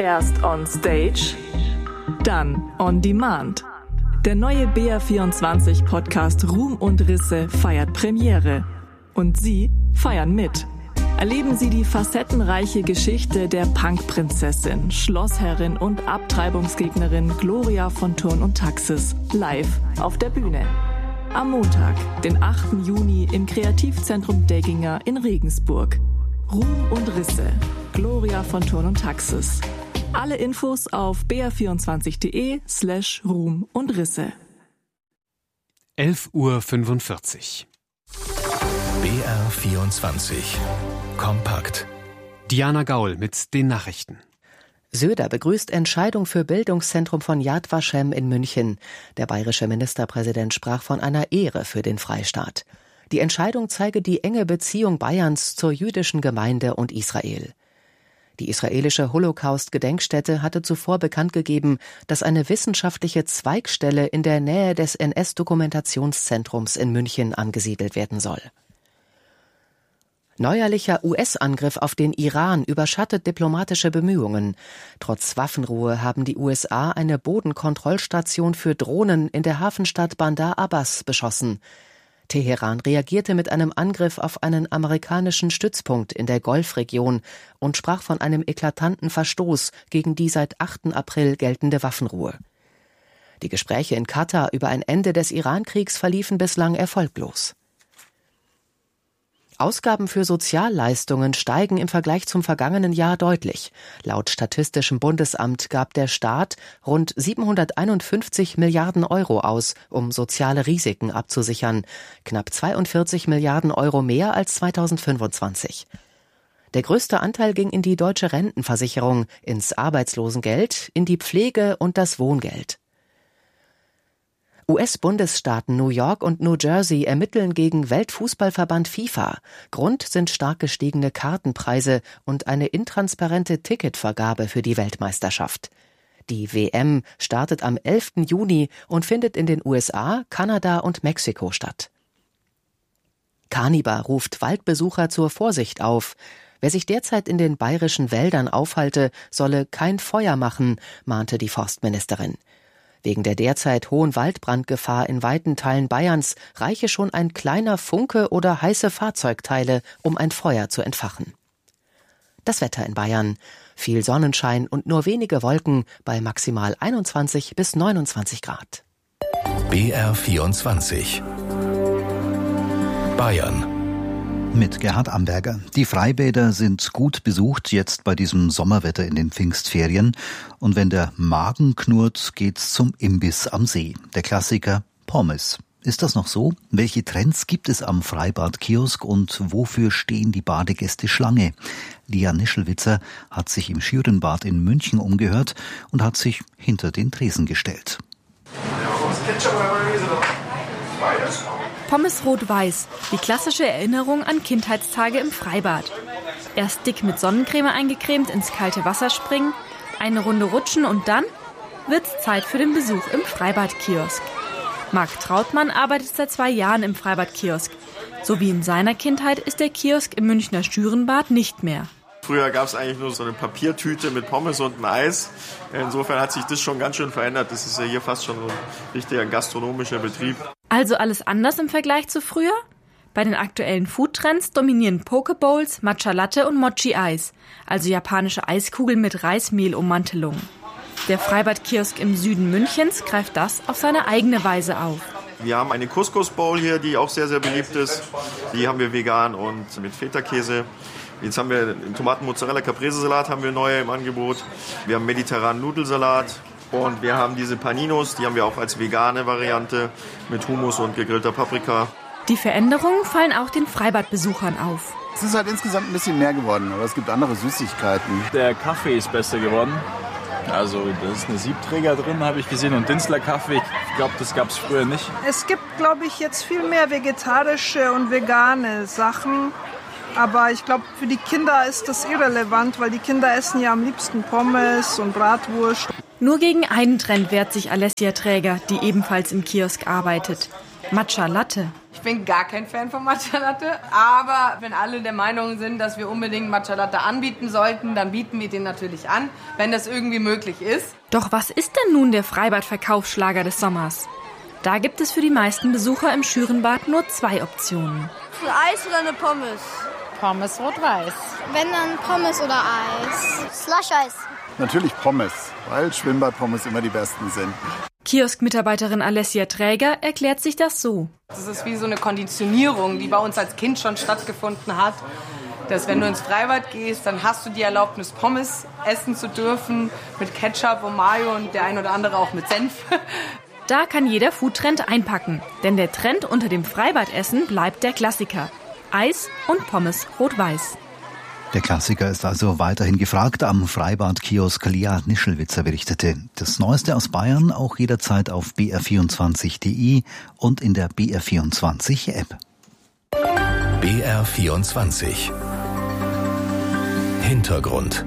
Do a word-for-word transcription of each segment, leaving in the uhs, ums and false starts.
Erst on Stage, dann on Demand. Der neue B R vierundzwanzig Podcast Ruhm und Risse feiert Premiere. Und Sie feiern mit. Erleben Sie die facettenreiche Geschichte der Punkprinzessin, Schlossherrin und Abtreibungsgegnerin Gloria von Thurn und Taxis live auf der Bühne. Am Montag, den achten Juni im Kreativzentrum Degginger in Regensburg. Ruhm und Risse, Gloria von Thurn und Taxis. Alle Infos auf b r vierundzwanzig.de slash Ruhm und Risse. elf Uhr fünfundvierzig. B R vierundzwanzig. Kompakt. Diana Gaul mit den Nachrichten. Söder begrüßt Entscheidung für Bildungszentrum von Yad Vashem in München. Der bayerische Ministerpräsident sprach von einer Ehre für den Freistaat. Die Entscheidung zeige die enge Beziehung Bayerns zur jüdischen Gemeinde und Israel. Die israelische Holocaust-Gedenkstätte hatte zuvor bekannt gegeben, dass eine wissenschaftliche Zweigstelle in der Nähe des N S-Dokumentationszentrums in München angesiedelt werden soll. Neuerlicher U S-Angriff auf den Iran überschattet diplomatische Bemühungen. Trotz Waffenruhe haben die U S A eine Bodenkontrollstation für Drohnen in der Hafenstadt Bandar Abbas beschossen. Teheran reagierte mit einem Angriff auf einen amerikanischen Stützpunkt in der Golfregion und sprach von einem eklatanten Verstoß gegen die seit achten April geltende Waffenruhe. Die Gespräche in Katar über ein Ende des Irankriegs verliefen bislang erfolglos. Ausgaben für Sozialleistungen steigen im Vergleich zum vergangenen Jahr deutlich. Laut Statistischem Bundesamt gab der Staat rund siebenhunderteinundfünfzig Milliarden Euro aus, um soziale Risiken abzusichern. Knapp zweiundvierzig Milliarden Euro mehr als zweitausendfünfundzwanzig. Der größte Anteil ging in die deutsche Rentenversicherung, ins Arbeitslosengeld, in die Pflege und das Wohngeld. U S-Bundesstaaten New York und New Jersey ermitteln gegen Weltfußballverband FIFA. Grund sind stark gestiegene Kartenpreise und eine intransparente Ticketvergabe für die Weltmeisterschaft. Die W M startet am elften Juni und findet in den U S A, Kanada und Mexiko statt. Carnibar ruft Waldbesucher zur Vorsicht auf. Wer sich derzeit in den bayerischen Wäldern aufhalte, solle kein Feuer machen, mahnte die Forstministerin. Wegen der derzeit hohen Waldbrandgefahr in weiten Teilen Bayerns reiche schon ein kleiner Funke oder heiße Fahrzeugteile, um ein Feuer zu entfachen. Das Wetter in Bayern: viel Sonnenschein und nur wenige Wolken bei maximal einundzwanzig bis neunundzwanzig Grad. B R vierundzwanzig. Bayern. Mit Gerhard Amberger. Die Freibäder sind gut besucht jetzt bei diesem Sommerwetter in den Pfingstferien. Und wenn der Magen knurrt, geht's zum Imbiss am See. Der Klassiker Pommes. Ist das noch so? Welche Trends gibt es am Freibad-Kiosk und wofür stehen die Badegäste Schlange? Lia Nischelwitzer hat sich im Schürenbad in München umgehört und hat sich hinter den Tresen gestellt. Pommes rot-weiß, die klassische Erinnerung an Kindheitstage im Freibad. Erst dick mit Sonnencreme eingecremt ins kalte Wasser springen, eine Runde rutschen und dann wird's Zeit für den Besuch im Freibad-Kiosk. Marc Trautmann arbeitet seit zwei Jahren im Freibad-Kiosk. So wie in seiner Kindheit ist der Kiosk im Münchner Schürenbad nicht mehr. Früher gab es eigentlich nur so eine Papiertüte mit Pommes und ein Eis. Insofern hat sich das schon ganz schön verändert. Das ist ja hier fast schon so ein richtiger gastronomischer Betrieb. Also alles anders im Vergleich zu früher? Bei den aktuellen Foodtrends dominieren Pokebowls, Matcha Latte und Mochi Eis, also japanische Eiskugeln mit Reismehlummantelung. Der Freibad-Kiosk im Süden Münchens greift das auf seine eigene Weise auf. Wir haben eine Couscous-Bowl hier, die auch sehr, sehr beliebt ist. Die haben wir vegan und mit Feta-Käse. Jetzt haben wir den Tomaten-Mozzarella-Caprese-Salat haben wir neu im Angebot. Wir haben mediterranen Nudelsalat und wir haben diese Paninos, die haben wir auch als vegane Variante mit Hummus und gegrillter Paprika. Die Veränderungen fallen auch den Freibadbesuchern auf. Es ist halt insgesamt ein bisschen mehr geworden, aber es gibt andere Süßigkeiten. Der Kaffee ist besser geworden. Also da ist eine Siebträger drin, habe ich gesehen, und Dinzler Kaffee. Ich glaube, das gab es früher nicht. Es gibt, glaube ich, jetzt viel mehr vegetarische und vegane Sachen. Aber ich glaube, für die Kinder ist das irrelevant, weil die Kinder essen ja am liebsten Pommes und Bratwurst. Nur gegen einen Trend wehrt sich Alessia Träger, die ebenfalls im Kiosk arbeitet: Matcha Latte. Ich bin gar kein Fan von Matcha Latte, aber wenn alle der Meinung sind, dass wir unbedingt Matcha Latte anbieten sollten, dann bieten wir den natürlich an, wenn das irgendwie möglich ist. Doch was ist denn nun der Freibad-Verkaufsschlager des Sommers? Da gibt es für die meisten Besucher im Schürenbad nur zwei Optionen. Ein Eis oder eine Pommes? Pommes rot-weiß. Wenn dann Pommes oder Eis. Slush-Eis. Natürlich Pommes, weil Schwimmbadpommes immer die besten sind. Kiosk-Mitarbeiterin Alessia Träger erklärt sich das so. Das ist wie so eine Konditionierung, die bei uns als Kind schon stattgefunden hat. Dass wenn du ins Freibad gehst, dann hast du die Erlaubnis, Pommes essen zu dürfen mit Ketchup und Mayo und der ein oder andere auch mit Senf. Da kann jeder Foodtrend einpacken, denn der Trend unter dem Freibadessen bleibt der Klassiker. Eis und Pommes rot-weiß. Der Klassiker ist also weiterhin gefragt. Am Freibad-Kiosk Lea Nischelwitzer berichtete. Das Neueste aus Bayern auch jederzeit auf b r vierundzwanzig punkt d e und in der B R vierundzwanzig App. B R vierundzwanzig Hintergrund.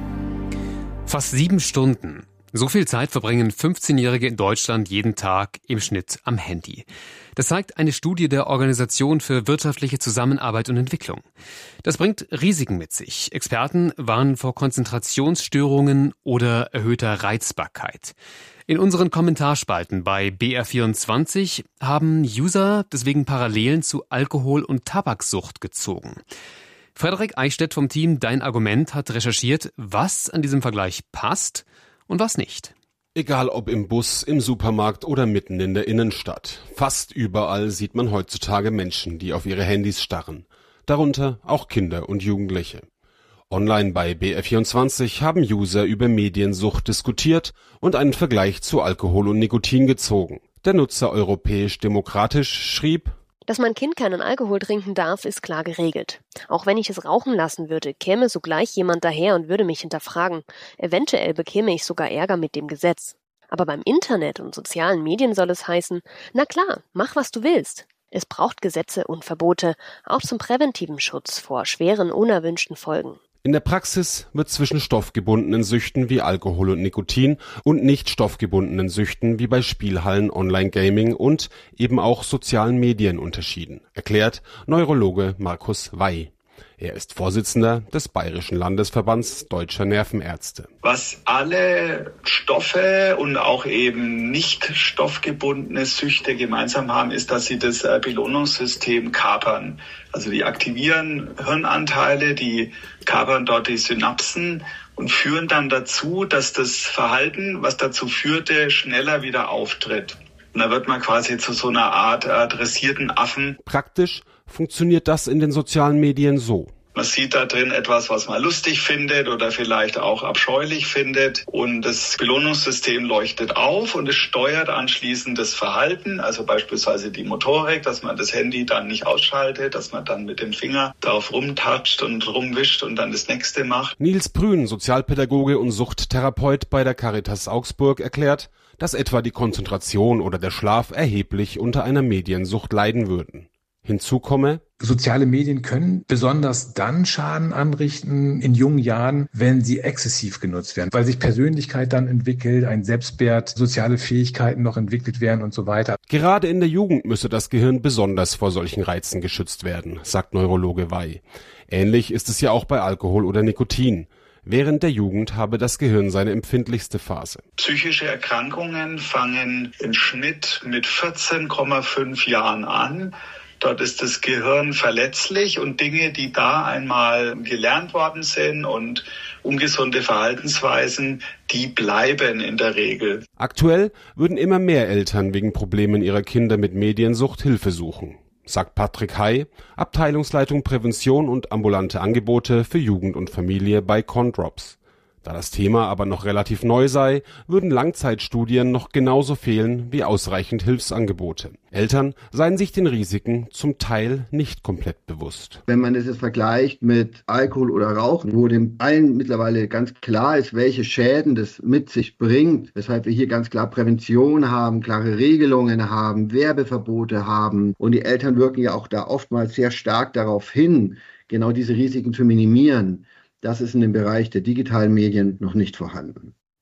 Fast sieben Stunden. So viel Zeit verbringen fünfzehnjährige in Deutschland jeden Tag im Schnitt am Handy. Das zeigt eine Studie der Organisation für wirtschaftliche Zusammenarbeit und Entwicklung. Das bringt Risiken mit sich. Experten warnen vor Konzentrationsstörungen oder erhöhter Reizbarkeit. In unseren Kommentarspalten bei B R vierundzwanzig haben User deswegen Parallelen zu Alkohol- und Tabaksucht gezogen. Frederik Eichstädt vom Team Dein Argument hat recherchiert, was an diesem Vergleich passt und was nicht. Egal ob im Bus, im Supermarkt oder mitten in der Innenstadt. Fast überall sieht man heutzutage Menschen, die auf ihre Handys starren. Darunter auch Kinder und Jugendliche. Online bei B R vierundzwanzig haben User über Mediensucht diskutiert und einen Vergleich zu Alkohol und Nikotin gezogen. Der Nutzer Europäisch Demokratisch schrieb: Dass mein Kind keinen Alkohol trinken darf, ist klar geregelt. Auch wenn ich es rauchen lassen würde, käme sogleich jemand daher und würde mich hinterfragen. Eventuell bekäme ich sogar Ärger mit dem Gesetz. Aber beim Internet und sozialen Medien soll es heißen, na klar, mach was du willst. Es braucht Gesetze und Verbote, auch zum präventiven Schutz vor schweren, unerwünschten Folgen. In der Praxis wird zwischen stoffgebundenen Süchten wie Alkohol und Nikotin und nicht stoffgebundenen Süchten wie bei Spielhallen, Online-Gaming und eben auch sozialen Medien unterschieden, erklärt Neurologe Markus Wey. Er ist Vorsitzender des Bayerischen Landesverbands Deutscher Nervenärzte. Was alle Stoffe und auch eben nicht stoffgebundene Süchte gemeinsam haben, ist, dass sie das Belohnungssystem kapern. Also die aktivieren Hirnanteile, die kapern dort die Synapsen und führen dann dazu, dass das Verhalten, was dazu führte, schneller wieder auftritt. Und da wird man quasi zu so einer Art äh, dressierten Affen. Praktisch funktioniert das in den sozialen Medien so. Man sieht da drin etwas, was man lustig findet oder vielleicht auch abscheulich findet. Und das Belohnungssystem leuchtet auf und es steuert anschließend das Verhalten, also beispielsweise die Motorik, dass man das Handy dann nicht ausschaltet, dass man dann mit dem Finger darauf rumtatscht und rumwischt und dann das nächste macht. Nils Brün, Sozialpädagoge und Suchttherapeut bei der Caritas Augsburg, erklärt, dass etwa die Konzentration oder der Schlaf erheblich unter einer Mediensucht leiden würden. Hinzu komme: Soziale Medien können besonders dann Schaden anrichten in jungen Jahren, wenn sie exzessiv genutzt werden, weil sich Persönlichkeit dann entwickelt, ein Selbstwert, soziale Fähigkeiten noch entwickelt werden und so weiter. Gerade in der Jugend müsse das Gehirn besonders vor solchen Reizen geschützt werden, sagt Neurologe Wey. Ähnlich ist es ja auch bei Alkohol oder Nikotin. Während der Jugend habe das Gehirn seine empfindlichste Phase. Psychische Erkrankungen fangen im Schnitt mit vierzehn Komma fünf Jahren an. Dort ist das Gehirn verletzlich und Dinge, die da einmal gelernt worden sind und ungesunde Verhaltensweisen, die bleiben in der Regel. Aktuell würden immer mehr Eltern wegen Problemen ihrer Kinder mit Mediensucht Hilfe suchen, sagt Patrick Hay, Abteilungsleitung Prävention und ambulante Angebote für Jugend und Familie bei Condrops. Da das Thema aber noch relativ neu sei, würden Langzeitstudien noch genauso fehlen wie ausreichend Hilfsangebote. Eltern seien sich den Risiken zum Teil nicht komplett bewusst. Wenn man das jetzt vergleicht mit Alkohol oder Rauchen, wo dem allen mittlerweile ganz klar ist, welche Schäden das mit sich bringt, weshalb wir hier ganz klar Prävention haben, klare Regelungen haben, Werbeverbote haben und die Eltern wirken ja auch da oftmals sehr stark darauf hin, genau diese Risiken zu minimieren. Das ist in dem Bereich der digitalen Medien noch nicht vorhanden.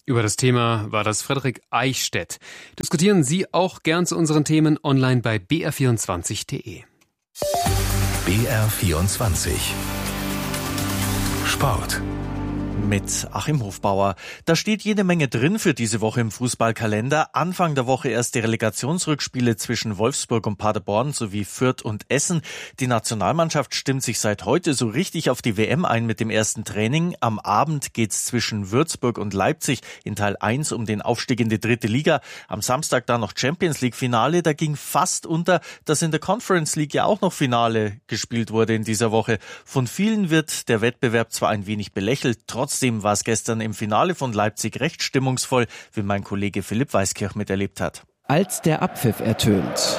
Über das Thema war das Frederik Eichstädt. Diskutieren Sie auch gern zu unseren Themen online bei b r vierundzwanzig punkt d e. B R vierundzwanzig Sport. Mit Achim Hofbauer. Da steht jede Menge drin für diese Woche im Fußballkalender. Anfang der Woche erst die Relegationsrückspiele zwischen Wolfsburg und Paderborn sowie Fürth und Essen. Die Nationalmannschaft stimmt sich seit heute so richtig auf die W M ein mit dem ersten Training. Am Abend geht's zwischen Würzburg und Leipzig in Teil eins um den Aufstieg in die dritte Liga. Am Samstag dann noch Champions League Finale. Da ging fast unter, dass in der Conference League ja auch noch Finale gespielt wurde in dieser Woche. Von vielen wird der Wettbewerb zwar ein wenig belächelt, trotzdem Trotzdem war es gestern im Finale von Leipzig recht stimmungsvoll, wie mein Kollege Philipp Weiskirch miterlebt hat. Als der Abpfiff ertönt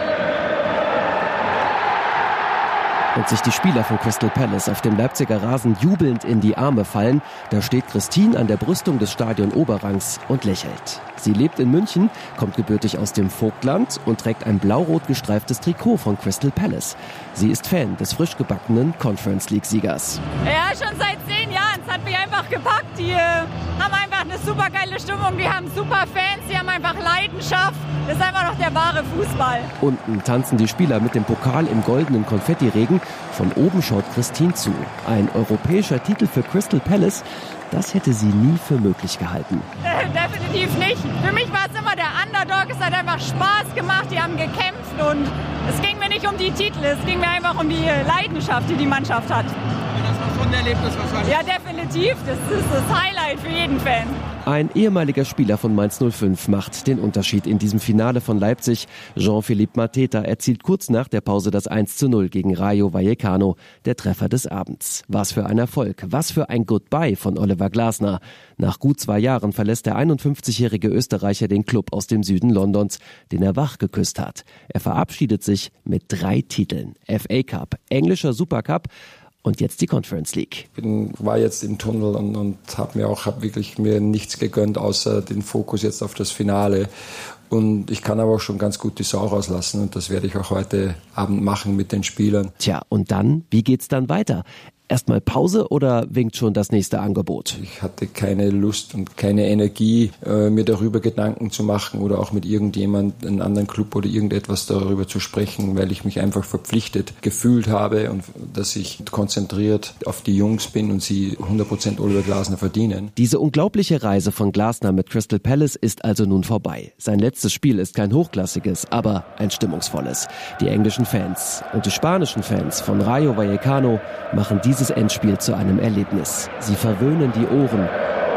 und sich die Spieler von Crystal Palace auf dem Leipziger Rasen jubelnd in die Arme fallen, da steht Christine an der Brüstung des Stadion Oberrangs und lächelt. Sie lebt in München, kommt gebürtig aus dem Vogtland und trägt ein blau-rot gestreiftes Trikot von Crystal Palace. Sie ist Fan des frisch gebackenen Conference League-Siegers. Ja, schon seit zehn Jahren. Es hat mich einfach gepackt. Die äh, haben einfach eine super geile Stimmung. Die haben super Fans. Die haben einfach Leidenschaft. Das ist einfach noch der wahre Fußball. Unten tanzen die Spieler mit dem Pokal im goldenen Konfettiregen. Von oben schaut Christine zu. Ein europäischer Titel für Crystal Palace, das hätte sie nie für möglich gehalten. Äh, definitiv nicht. Für mich war es immer der Underdog. Es hat einfach Spaß gemacht. Die haben gekämpft und es ging mir nicht um die Titel. Es ging mir einfach um die Leidenschaft, die die Mannschaft hat. Das war schon ein Erlebnis wahrscheinlich. Ja, definitiv. Das ist das Highlight für jeden Fan. Ein ehemaliger Spieler von Mainz null fünf macht den Unterschied in diesem Finale von Leipzig. Jean-Philippe Mateta erzielt kurz nach der Pause das eins zu null gegen Rayo Vallecano, der Treffer des Abends. Was für ein Erfolg, was für ein Goodbye von Oliver Glasner. Nach gut zwei Jahren verlässt der einundfünfzigjährige Österreicher den Club aus dem Süden Londons, den er wach geküsst hat. Er verabschiedet sich mit drei Titeln. F A Cup, englischer Supercup und jetzt die Conference League. Ich bin, war jetzt im Tunnel und, und habe mir auch hab wirklich mir nichts gegönnt, außer den Fokus jetzt auf das Finale. Und ich kann aber auch schon ganz gut die Sau rauslassen und das werde ich auch heute Abend machen mit den Spielern. Tja, und dann, wie geht's dann weiter? Erstmal Pause oder winkt schon das nächste Angebot? Ich hatte keine Lust und keine Energie, äh, mir darüber Gedanken zu machen oder auch mit irgendjemand, einem anderen Club oder irgendetwas darüber zu sprechen, weil ich mich einfach verpflichtet gefühlt habe und dass ich konzentriert auf die Jungs bin und sie hundert Prozent Oliver Glasner verdienen. Diese unglaubliche Reise von Glasner mit Crystal Palace ist also nun vorbei. Sein letztes Spiel ist kein hochklassiges, aber ein stimmungsvolles. Die englischen Fans und die spanischen Fans von Rayo Vallecano machen diese dieses Endspiel zu einem Erlebnis. Sie verwöhnen die Ohren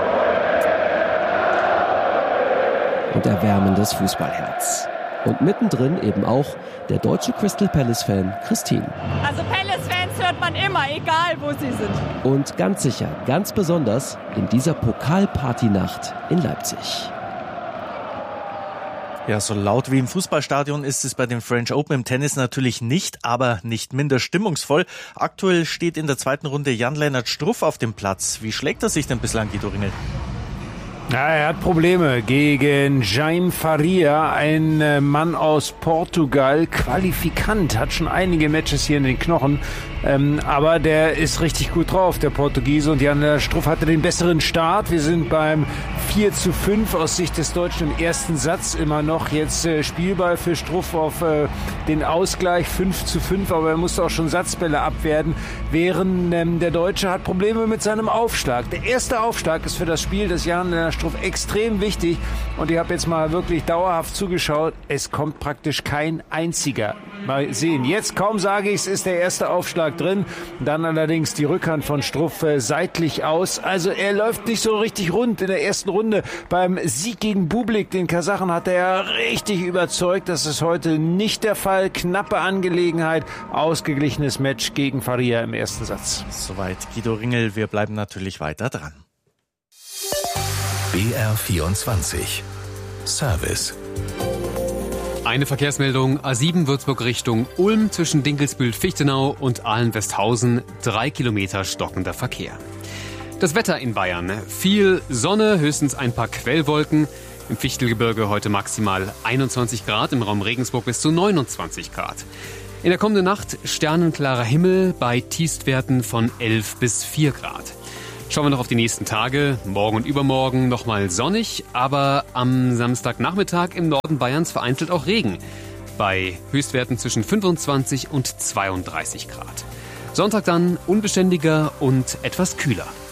und erwärmen das Fußballherz. Und mittendrin eben auch der deutsche Crystal Palace-Fan Christine. Also Palace-Fans hört man immer, egal wo sie sind. Und ganz sicher, ganz besonders in dieser Pokalparty-Nacht in Leipzig. Ja, so laut wie im Fußballstadion ist es bei den French Open im Tennis natürlich nicht, aber nicht minder stimmungsvoll. Aktuell steht in der zweiten Runde Jan-Lennart Struff auf dem Platz. Wie schlägt er sich denn bislang, Guido Ringel? Ja, er hat Probleme gegen Jaime Faria, ein Mann aus Portugal, Qualifikant, hat schon einige Matches hier in den Knochen, ähm, aber der ist richtig gut drauf, der Portugiese, und Jan Struff hatte den besseren Start. Wir sind beim vier zu fünf aus Sicht des Deutschen im ersten Satz, immer noch jetzt äh, Spielball für Struff auf äh, den Ausgleich fünf zu fünf, aber er musste auch schon Satzbälle abwehren, während ähm, der Deutsche hat Probleme mit seinem Aufschlag. Der erste Aufschlag ist für das Spiel des Jan Struff extrem wichtig und ich habe jetzt mal wirklich dauerhaft zugeschaut. Es kommt praktisch kein einziger. Mal sehen. Jetzt kaum sage ich, es ist der erste Aufschlag drin. Dann allerdings die Rückhand von Struff äh, seitlich aus. Also er läuft nicht so richtig rund in der ersten Runde. Beim Sieg gegen Bublik, den Kasachen, hat er richtig überzeugt. Das ist heute nicht der Fall. Knappe Angelegenheit. Ausgeglichenes Match gegen Faria im ersten Satz. Soweit Guido Ringel. Wir bleiben natürlich weiter dran. B R vierundzwanzig Service. Eine Verkehrsmeldung: A sieben Würzburg Richtung Ulm zwischen Dinkelsbühl-Fichtenau und Ahlen-Westhausen. Drei Kilometer stockender Verkehr. Das Wetter in Bayern: viel Sonne, höchstens ein paar Quellwolken. Im Fichtelgebirge heute maximal einundzwanzig Grad, im Raum Regensburg bis zu neunundzwanzig Grad. In der kommenden Nacht sternenklarer Himmel bei Tiefstwerten von elf bis vier Grad. Schauen wir noch auf die nächsten Tage. Morgen und übermorgen nochmal sonnig, aber am Samstagnachmittag im Norden Bayerns vereinzelt auch Regen. Bei Höchstwerten zwischen fünfundzwanzig und zweiunddreißig Grad. Sonntag dann unbeständiger und etwas kühler.